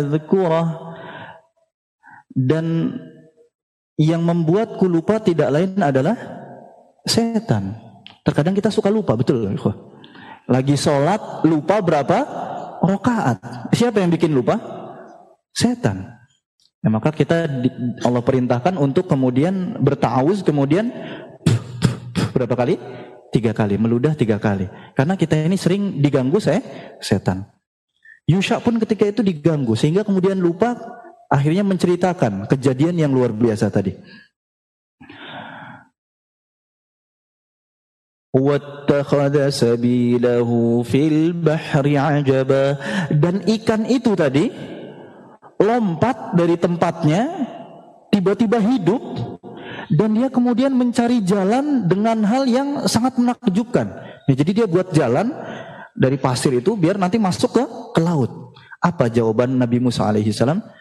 adhkurah, dan yang membuatku lupa tidak lain adalah setan. Terkadang kita suka lupa, betul. Lagi sholat lupa berapa rakaat. Siapa yang bikin lupa? Setan. Ya, maka Allah perintahkan untuk kemudian berta'awuz, kemudian berapa kali? 3 kali, meludah 3 kali. Karena kita ini sering diganggu setan. Yusha pun ketika itu diganggu, sehingga kemudian lupa, akhirnya menceritakan kejadian yang luar biasa tadi. Wattakhadha sabilahu fil bahri ajaba, dan ikan itu tadi lompat dari tempatnya, tiba-tiba hidup, dan dia kemudian mencari jalan dengan hal yang sangat menakjubkan. Ya, jadi dia buat jalan dari pasir itu biar nanti masuk ke laut. Apa jawaban Nabi Musa alaihi salam?